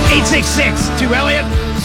866-2-Elliot,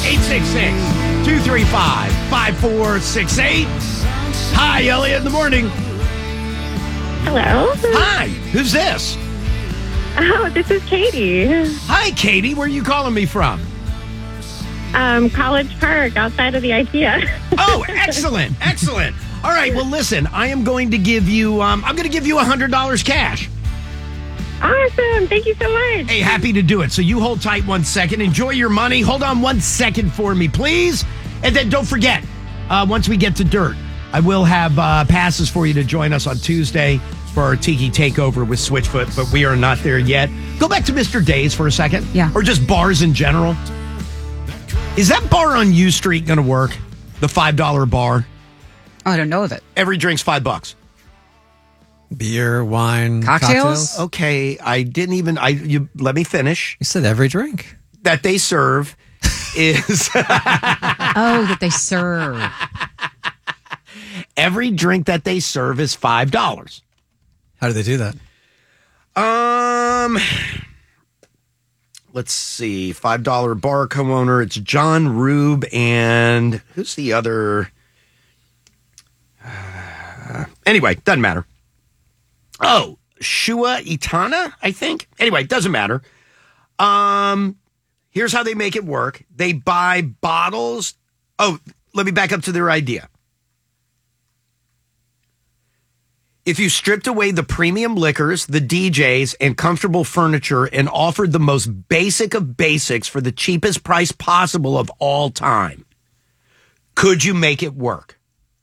866-235-5468. Hi, Elliot in the morning. Hello. Hi, who's this? Oh, this is Katie. Hi, Katie. Where are you calling me from? College Park, outside of the IKEA. Oh, excellent, excellent. All right, well, listen, I am going to give you, I'm going to give you $100 cash. Awesome. Thank you so much. Hey, happy to do it. So you hold tight 1 second. Enjoy your money. Hold on 1 second for me, please. And then don't forget, once we get to dirt, I will have passes for you to join us on Tuesday for our Tiki Takeover with Switchfoot, but we are not there yet. Go back to Mr. Days for a second. Yeah. Or just bars in general. Is that bar on U Street going to work? The $5 bar? I don't know of it. Every drink's $5. Beer, wine, Cocktails? Okay, I didn't even, you let me finish. You said every drink. That they serve is... Oh, that they serve. Every drink that they serve is $5. How do they do that? Let's see. $5 bar co-owner. It's John Rube and who's the other? Anyway, doesn't matter. Oh, Shua Itana, I think. Anyway, doesn't matter. Here's how they make it work. They buy bottles. Oh, let me back up to their idea. If you stripped away the premium liquors, the DJs, and comfortable furniture and offered the most basic of basics for the cheapest price possible of all time, could you make it work?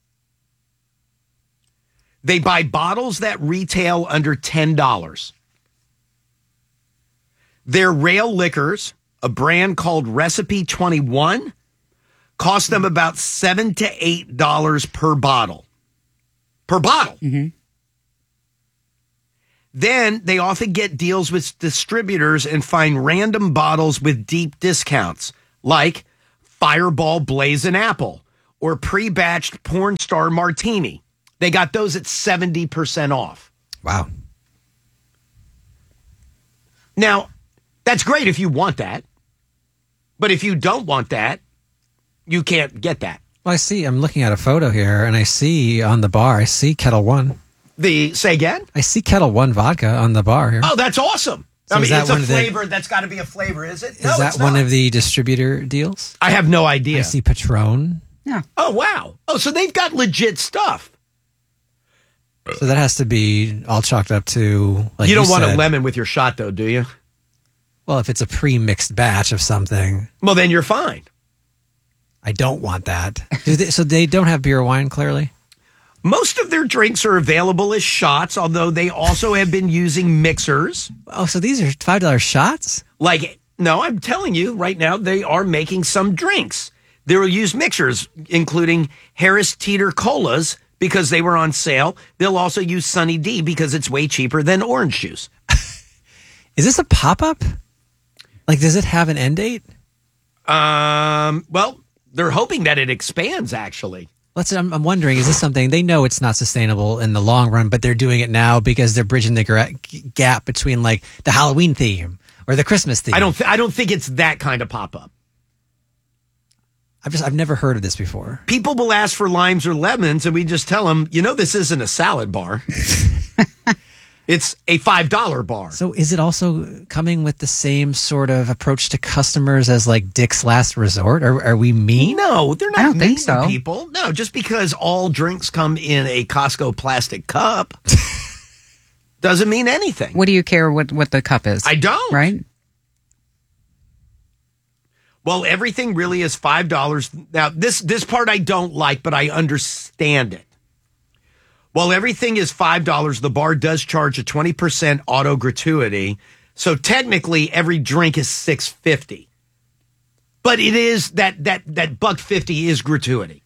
They buy bottles that retail under $10. Their rail liquors, a brand called Recipe 21, cost them about $7 to $8 per bottle. Per bottle. Mm-hmm. Then they often get deals with distributors and find random bottles with deep discounts, like Fireball Blazing Apple or pre-batched Porn Star Martini. They got those at 70% off. Wow. Now, that's great if you want that. But if you don't want that, you can't get that. Well, I'm looking at a photo here, and I see on the bar, I see Kettle One. Say again? I see Kettle One vodka on the bar here. Oh, that's awesome. So I mean, is that it's a one of the- flavor. That's got to be a flavor, is it? Is that one of the distributor deals? I have no idea. I see Patron. Yeah. Oh, wow. Oh, so they've got legit stuff. So that has to be all chalked up to, like you don't want said. a lemon with your shot, though, do you? Well, if it's a pre-mixed batch of something, Well, then you're fine. I don't want that. So they don't have beer or wine, clearly? Most of their drinks are available as shots, although they also have been using mixers. Oh, so these are $5 shots? No, I'm telling you right now, they are making some drinks. They will use mixers, including Harris Teeter Colas, because they were on sale. They'll also use Sunny D because it's way cheaper than orange juice. Is this a pop-up? Like, does it have an end date? Well, they're hoping that it expands, actually. I'm wondering, is this something they know it's not sustainable in the long run, but they're doing it now because they're bridging the gap between like the Halloween theme or the Christmas theme? I don't think it's that kind of pop-up. I've never heard of this before. People will ask for limes or lemons, and we just tell them, this isn't a salad bar. It's a $5 bar. So is it also coming with the same sort of approach to customers as like Dick's Last Resort? Are we mean? No, they're not I don't mean think so. to people. No, just because all drinks come in a Costco plastic cup doesn't mean anything. What do you care what the cup is? I don't. Right? Well, everything really is $5. Now, this part I don't like, but I understand it. While everything is $5, the bar does charge a 20% auto gratuity. So technically, every drink is $6.50. But it is that $1.50 is gratuity.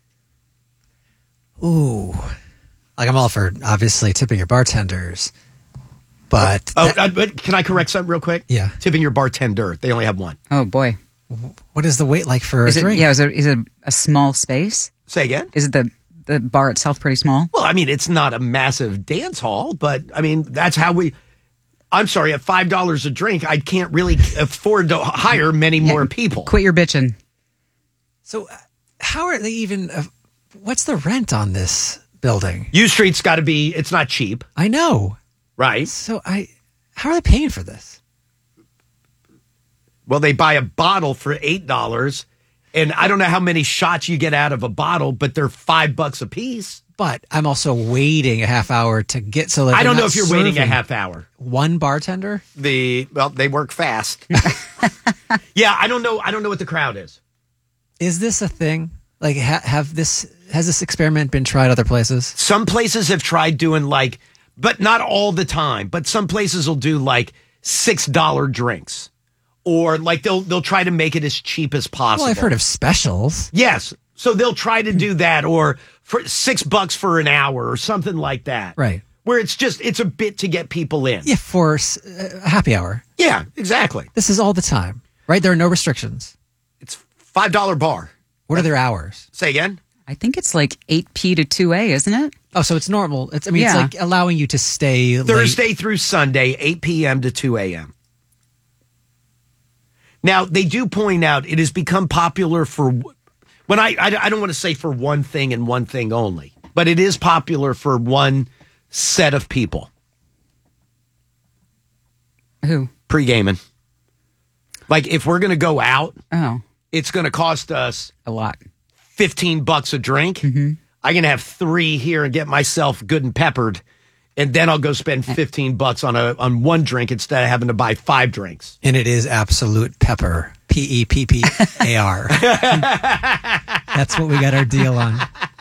Ooh. Like, I'm all for, obviously, tipping your bartenders. But... but can I correct something real quick? Yeah. Tipping your bartender. They only have one. Oh, boy. What is the wait like for a drink? Is it a small space? Say again? Is it the bar itself pretty small? Well, I mean, it's not a massive dance hall, but, I mean, that's how I'm sorry, at $5 a drink, I can't really afford to hire many more people. Quit your bitching. So, how are they even? What's the rent on this building? U Street's got to be. It's not cheap, I know. right? So, how are they paying for this? Well, they buy a bottle for $8, and I don't know how many shots you get out of a bottle, but they're $5 a piece. But I'm also waiting a half hour to get. So that I don't they're know not if you're waiting a serving half hour. One bartender. They work fast. Yeah, I don't know. I don't know what the crowd is. Is this a thing? Like, has this experiment been tried other places? Some places have tried doing but not all the time. But some places will do $6 drinks, or they'll try to make it as cheap as possible. Well, I've heard of specials. Yes, so they'll try to do that, or for $6 for an hour, or something like that. Right. Where it's a bit to get people in. Yeah, for a happy hour. Yeah, exactly. This is all the time, right? There are no restrictions. It's $5 bar. What are their hours? Say again. I think it's like 8p to 2a, isn't it? Oh, so it's normal. It's Yeah. like allowing you to stay Thursday late. through Sunday, 8 p.m. to 2 a.m. Now, they do point out it has become popular for, when I don't want to say for one thing and one thing only, but it is popular for one set of people. Who? Pre-gaming. Like, if we're going to go out, Oh, it's going to cost us a lot. $15 a drink. I can have 3 here and get myself good and peppered, and then I'll go spend $15 on one drink instead of having to buy 5 drinks. And it is absolute pepper. PEPPAR. That's what we got our deal on.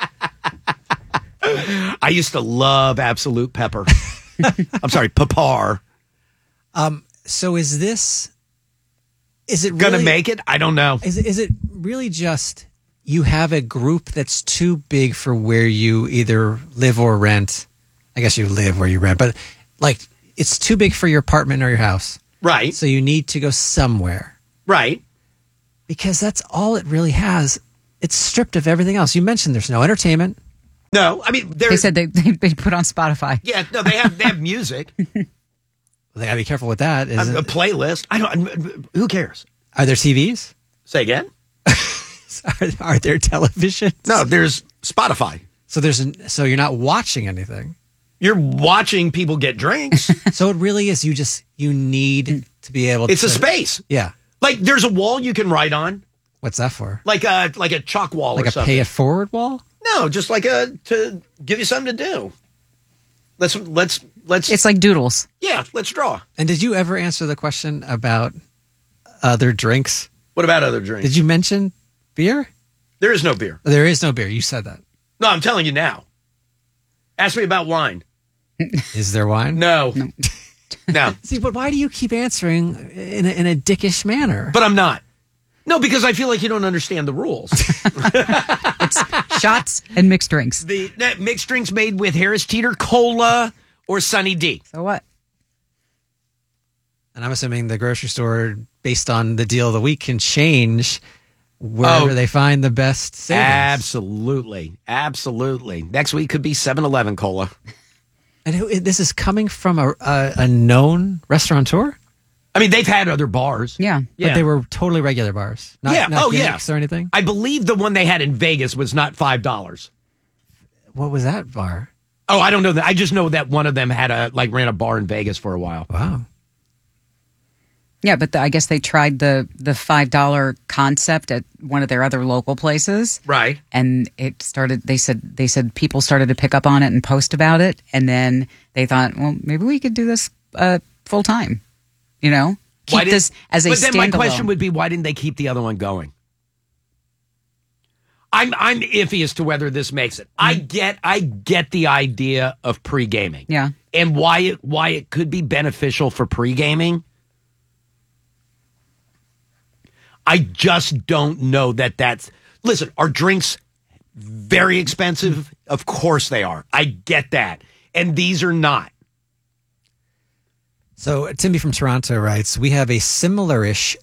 I used to love Absolute Pepper. I'm sorry, Papar. So is it really, Gonna make it? I don't know. Is it really just you have a group that's too big for where you either live or rent? I guess you live where you rent, but it's too big for your apartment or your house. Right, So you need to go somewhere right. because that's all it really has. It's stripped of everything else. You mentioned there's no entertainment. No, I mean, They said they put on Spotify. yeah, no, they have music, They gotta be careful with that. a playlist. Who cares? Are there TVs? Say again? Are there televisions? No, there's Spotify. So you're not watching anything. You're watching people get drinks. So it really is. You need to be able. It's to... a space. Yeah. Like there's a wall you can write on, What's that for? like a chalk wall Like or a something. pay it forward wall? No, just to give you something to do. Let's It's like doodles. yeah, let's draw. And did you ever answer the question about other drinks? What about other drinks? Did you mention beer? There is no beer. There is no beer. You said that. No, I'm telling you now. Ask me about wine. Is there wine? No. No. See, but why do you keep answering in a dickish manner? But I'm not. No, because I feel like you don't understand the rules. Shots and mixed drinks. The mixed drinks made with Harris Teeter Cola or Sunny D. So what? And I'm assuming the grocery store, based on the deal of the week, can change wherever they find the best savings. Absolutely. Absolutely. Next week could be 7-Eleven Cola. And this is coming from a known restaurateur? I mean, they've had other bars. Yeah. But they were totally regular bars. Not, Yeah. not Oh, yeah. gimmicks or anything? I believe the one they had in Vegas was not $5. What was that bar? Oh, I don't know that. I just know that one of them had ran a bar in Vegas for a while. Wow. Yeah, but I guess they tried the $5 concept at one of their other local places. Right. And it started, they said people started to pick up on it and post about it. And then they thought, well, maybe we could do this full time, keep this as a But then my question standalone. would be, why didn't they keep the other one going? I'm iffy as to whether this makes it. I get the idea of pre-gaming. Yeah. And why it could be beneficial for pre-gaming. I just don't know that's... Listen, are drinks very expensive? Of course they are. I get that. And these are not. So Timmy from Toronto writes, we have a similar-ish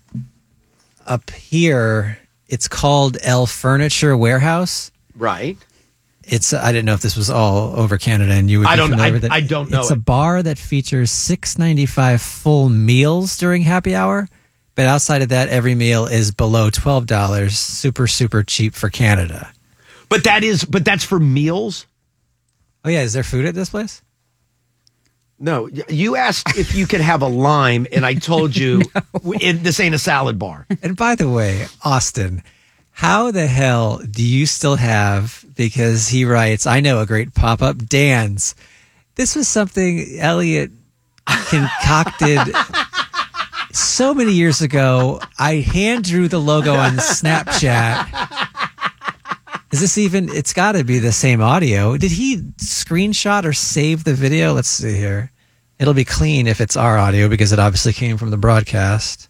up here. It's called El Furniture Warehouse. Right. It's I didn't know if this was all over Canada and you would be familiar with it. I don't know It's a bar that features $6.95 full meals during happy hour, but outside of that, every meal is below $12. Super, super cheap for Canada. But that's for meals? Oh yeah, is there food at this place? No, you asked if you could have a lime, and I told you this ain't a salad bar. And by the way, Austin, how the hell do you still have, because he writes, I know a great pop-up, Dan's. This was something Elliot concocted so many years ago. I hand drew the logo on Snapchat. Is this even, it's got to be the same audio. Did he screenshot or save the video? Let's see here. It'll be clean if it's our audio because it obviously came from the broadcast.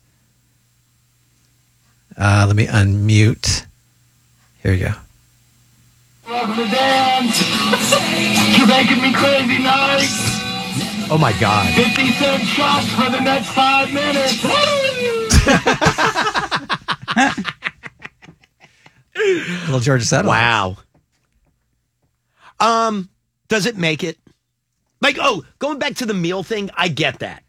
Let me unmute. Here we go. Welcome to dance. You're making me crazy nice. Oh my God. 50-cent shots for the next 5 minutes. Little Georgia Settle. Wow. Does it make it? Like, going back to the meal thing, I get that.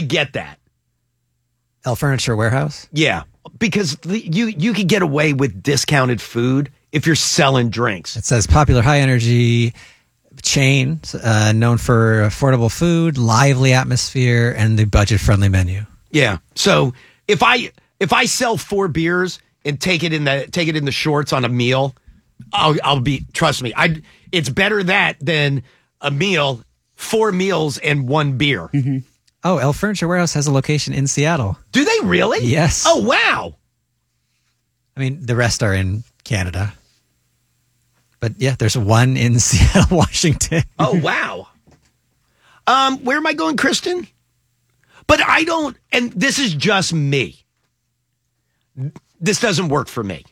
El Furniture Warehouse? Yeah, because you could get away with discounted food if you're selling drinks. It says popular high energy chain known for affordable food, lively atmosphere, and the budget friendly menu. Yeah. So if I sell 4 beers and take it in the shorts on a meal, I'll be, trust me, it's better that than a meal, 4 meals and 1 beer. Mm-hmm. Oh, El Furniture Warehouse has a location in Seattle. Do they really? Yes. Oh, wow. I mean, the rest are in Canada. But yeah, there's one in Seattle, Washington. Oh, wow. Where am I going, Kristen? But I don't, and this is just me. This doesn't work for me.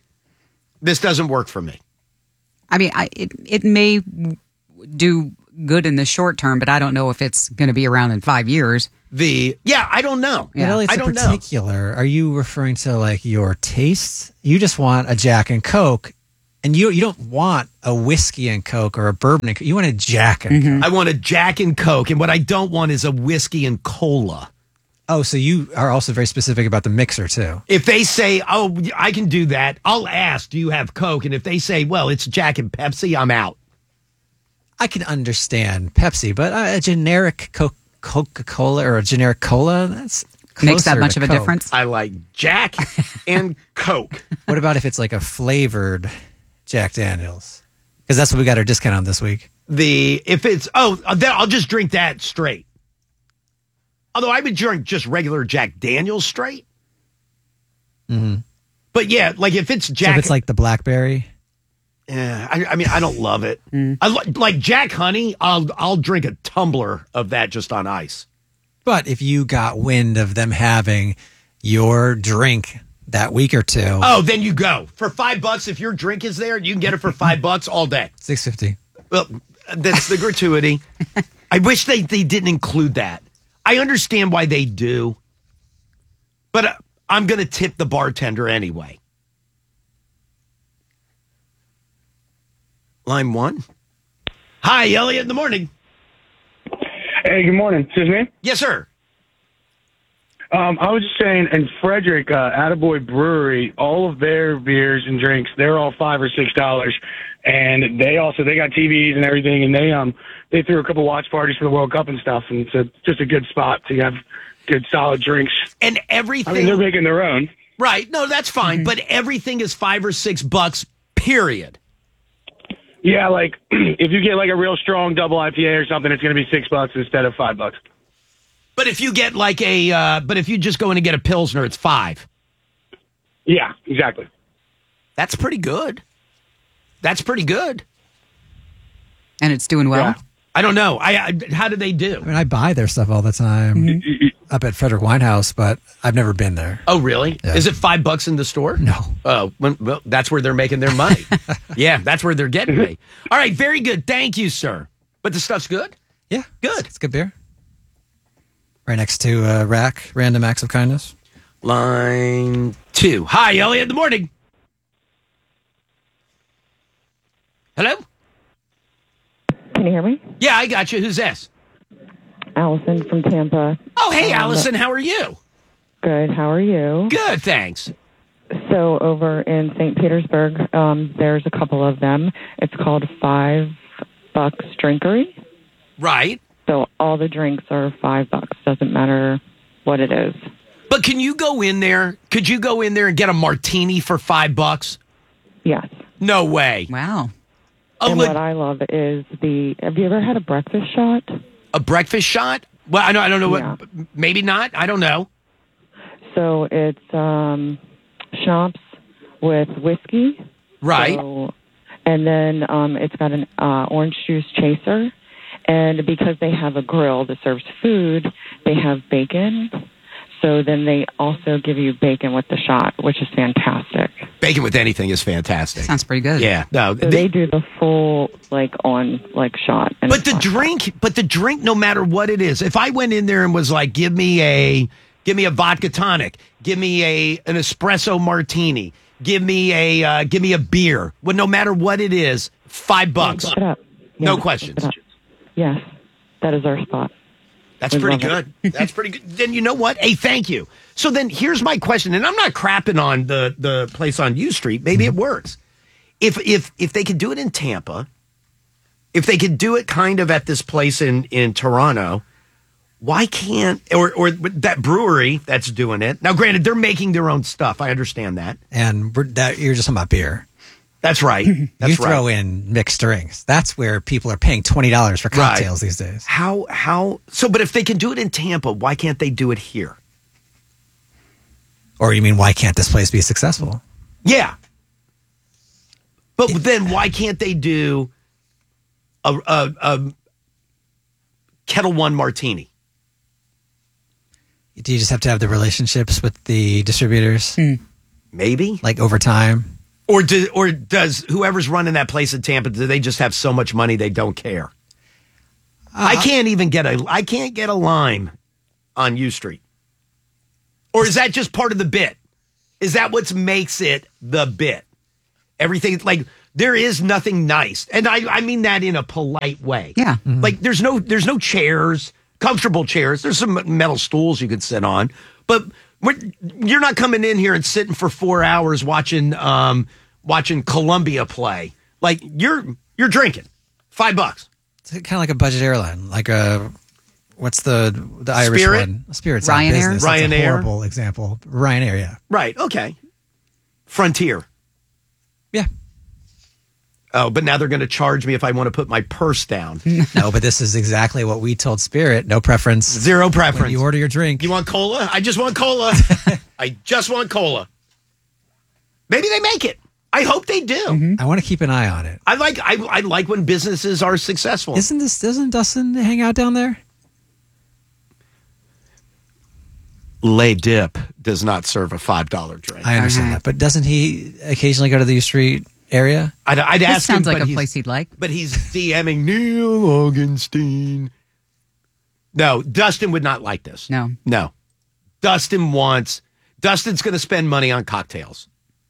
I mean, it may do good in the short term, but I don't know if it's going to be around in 5 years. I don't know. Yeah. I don't know. particular. Are you referring to like your tastes? You just want a Jack and Coke, and you don't want a whiskey and Coke or a bourbon and Coke. You want a Jack and Coke. I want a Jack and Coke, and what I don't want is a whiskey and cola. Oh, so you are also very specific about the mixer too. If they say, "Oh, I can do that," I'll ask, "Do you have Coke?" And if they say, "Well, it's Jack and Pepsi," I'm out. I can understand Pepsi, but a generic Coca-Cola or a generic cola, that's Makes that closer much to of a Coke. difference? I like Jack and Coke. What about if it's like a flavored Jack Daniels? Because that's what we got our discount on this week. Then I'll just drink that straight. Although I would drink just regular Jack Daniels straight. Mm-hmm. But yeah, like if it's Jack, So if it's like the blackberry. yeah, I mean I don't love it. Like Jack Honey, I'll drink a tumbler of that just on ice. But if you got wind of them having your drink that week or two, Oh, then you go for $5 if your drink is there. You can get it for $5 all day. $6.50. Well, that's the gratuity. I wish they didn't include that. I understand why they do, but I'm going to tip the bartender anyway. Line 1. Hi, Elliot in the morning. Hey, good morning. Is this me? Yes, sir. I was just saying, in Frederick, Attaboy Brewery, all of their beers and drinks, they're all $5 or $6, and they got TVs and everything, and they threw a couple watch parties for the World Cup and stuff, and it's just a good spot to have good solid drinks. And everything. I mean, they're making their own. Right. No, that's fine. But everything is $5 or $6, period. Yeah, like if you get like a real strong double IPA or something, it's going to be $6 instead of $5. But if you get like if you just go in and get a Pilsner, it's $5. Yeah, exactly. That's pretty good. And it's doing well. Yeah. I don't know. How do they do? I mean, I buy their stuff all the time up at Frederick Winehouse, but I've never been there. Oh, really? Yeah. Is it $5 in the store? No. Oh, well, that's where they're making their money. Yeah, that's where they're getting me. All right, very good. Thank you, sir. But the stuff's good? Yeah. Good. It's good beer. Right next to Rack, Random Acts of Kindness. Line 2. Hi, Elliot in the morning. Hello? Can you hear me? Yeah, I got you. Who's this? Allison from Tampa. Oh, hey, Allison. How are you? Good. How are you? Good, thanks. So over in St. Petersburg, there's a couple of them. It's called $5 Drinkery. Right. So all the drinks are $5. Doesn't matter what it is. But can you go in there? Could you go in there and get a martini for $5? Yes. No way. Wow. And what I love is have you ever had a breakfast shot? A breakfast shot? Well, I don't know Yeah. what. Maybe not. I don't know. So it's schnapps with whiskey. Right. So, and then it's got an orange juice chaser. And because they have a grill that serves food, they have bacon. So then they also give you bacon with the shot, which is fantastic. Bacon with anything is fantastic. Sounds pretty good. Yeah. No. So they do the full shot. And But the drink, no matter what it is, if I went in there and was like, give me a vodka tonic, give me an espresso martini, give me a beer. Well, no matter what it is, $5. Look it up. No Yeah, questions. look it up. Yes, that is our spot. That's We pretty love good. That's pretty good. Then you know what? Hey, thank you. So then here's my question, and I'm not crapping on the place on U Street. Maybe it works. If they could do it in Tampa, if they could do it kind of at this place in Toronto, why can't or that brewery that's doing it? Now, granted, they're making their own stuff. I understand that. And you're just talking about beer. That's right. That's you throw in mixed drinks. That's where people are paying $20 for cocktails these days. How so? But if they can do it in Tampa, why can't they do it here? Or you mean, why can't this place be successful? Yeah. But then why can't they do a Kettle One martini? Do you just have to have the relationships with the distributors? Maybe. Like over time? Or does whoever's running that place in Tampa, do they just have so much money they don't care? I can't get a lime on U Street. Or is that just part of the bit? Is that what makes it the bit? Everything, like, there is nothing nice. And I mean that in a polite way. Yeah. Mm-hmm. Like, there's no chairs, comfortable chairs. There's some metal stools you could sit on. But you're not coming in here and sitting for 4 hours watching Columbia play. Like, you're drinking $5. It's kind of like a budget airline. Like what's the Irish Spirit? one? Spirit's Ryanair? not business. That's Ryanair? a horrible example. Ryanair, yeah. Right. Okay. Frontier. Yeah. Oh, but now they're going to charge me if I want to put my purse down. No, but this is exactly what we told Spirit. No preference. Zero preference. When you order your drink. You want cola? I just want cola. I just want cola. Maybe they make it. I hope they do. I want to keep an eye on it. I like when businesses are successful. Doesn't Dustin hang out down there? Le Dip does not serve a $5 drink. I understand that. But doesn't he occasionally go to the U Street area? I'd This ask him, sounds like but a place he'd like. But he's DMing Neil Augenstein. No, Dustin would not like this. No. Dustin's going to spend money on cocktails.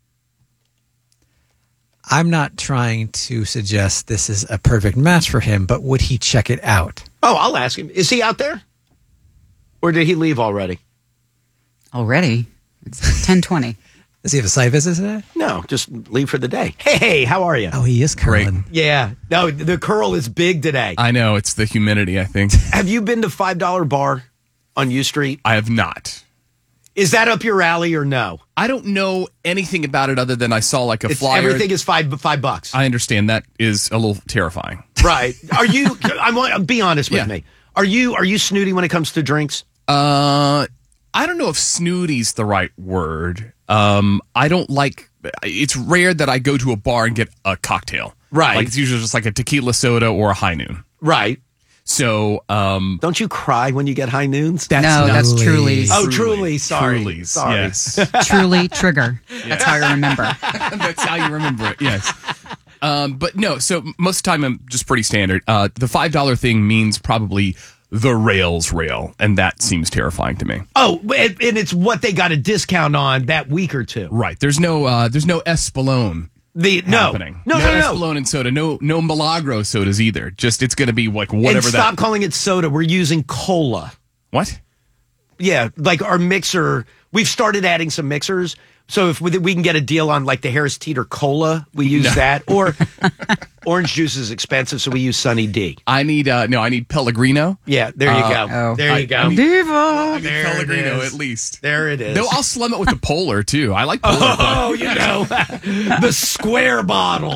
I'm not trying to suggest this is a perfect match for him, but would he check it out? Oh, I'll ask him. Is he out there? Or did he leave already? Already? It's 10:20. Does he have a site visit today? No, just leave for the day. Hey, how are you? Oh, he is curling. Yeah. No, the curl is big today. I know. It's the humidity, I think. Have you been to $5 Bar on U Street? I have not. Is that up your alley or no? I don't know anything about it other than I saw like a flyer. Everything is $5. I understand that is a little terrifying. Right. Are you, I want, be honest with Yeah. me. Are you snooty when it comes to drinks? I don't know if snooty's the right word. I don't like, it's rare that I go to a bar and get a cocktail. Right. Like it's usually just like a tequila soda or a high noon. Right. So, Don't you cry when you get high noons? That's Truly's. Oh, Truly. Sorry. Truly's, Sorry. yes. Truly Trigger. That's how I remember. That's how you remember it, yes. But no, so most of the time I'm just pretty standard. The $5 thing means probably the Rails rail, and that seems terrifying to me. Oh, and it's what they got a discount on that week or two. Right. There's no Espolone happening. No. Espolón soda. No Milagro sodas either. Just it's going to be like whatever And stop calling it soda. We're using cola. What? Yeah, like our mixer. We've started adding some mixers. So if we can get a deal on like the Harris Teeter Cola, we use that. Or orange juice is expensive, so we use Sunny D. I need Pellegrino. Yeah, there you go. Oh. There you go. Diva. I need There it Pellegrino is. at least. There it is. No, I'll slum it with the Polar too. I like Polar. Oh, you know, the square bottle.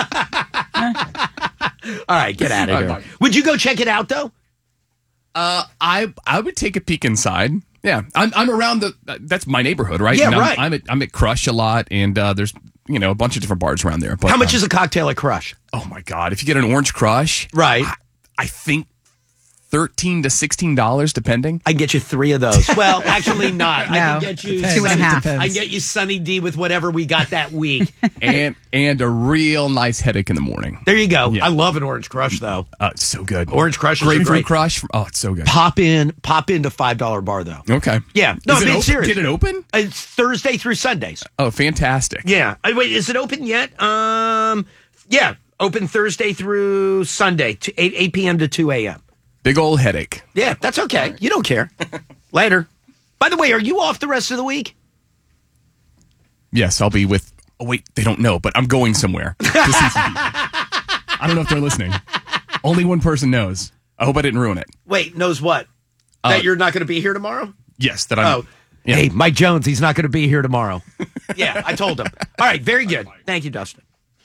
All right, get out of here. Bye. Would you go check it out though? I would take a peek inside. Yeah, I'm around that's my neighborhood, right? Yeah, And right. I'm at Crush a lot, and there's a bunch of different bars around there. But How much is a cocktail at Crush? Oh my God! If you get an orange Crush, Right. I think $13 to $16 depending. I can get you 3 of those. Well, actually not. I No. can get you Depends. 2.5. I can get you Sunny D with whatever we got that week. and a real nice headache in the morning. There you go. Yeah. I love an Orange Crush though. It's so good. Orange Crush is Grapefruit great. Crush. Oh, it's so good. Pop into $5 bar though. Okay. Yeah. No, Is it I'm being open? serious. Did it open? It's Thursday through Sundays. Oh, fantastic. Yeah. Wait, is it open yet? Yeah. Open Thursday through Sunday to 8 p.m. to 2 a.m. Big old headache. Yeah, that's okay. You don't care. Later. By the way, are you off the rest of the week? Yes, I'll be with. Oh wait, they don't know, but I'm going somewhere to see some people. I don't know if they're listening. Only one person knows. I hope I didn't ruin it. Wait, knows what? That you're not going to be here tomorrow? Yes, that I'm. Oh, yeah. Hey, Mike Jones, he's not going to be here tomorrow. Yeah, I told him. All right, very good. Thank you, Dustin.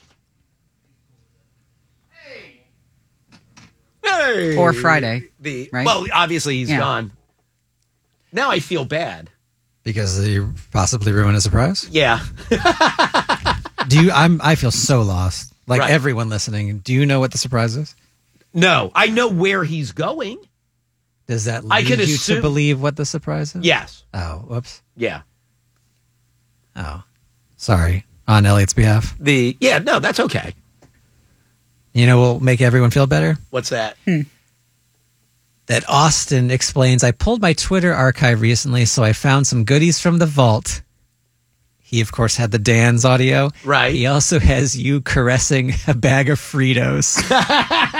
Hey. Or Friday, right? Well, obviously he's Yeah. gone. Now I feel bad. Because you possibly ruined a surprise? Yeah. I feel so lost. Like Right. everyone listening, do you know what the surprise is? No, I know where he's going. Does that I lead can you assume- to believe what the surprise is? Yes. Oh, whoops. Yeah. Oh, sorry. On Elliot's behalf. No, that's okay. You know, we'll make everyone feel better. What's that? That Austin explains, I pulled my Twitter archive recently, so I found some goodies from the vault. He, of course, had the Dan's audio. Right. He also has you caressing a bag of Fritos.